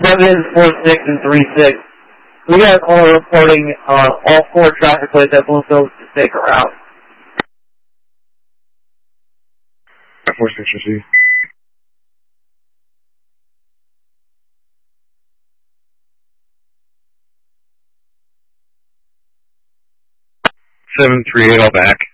746 and 36. We got a caller reporting all 4 traffic lights at Bloomfield to take her out. 46 receive. Seven 3 8 all back.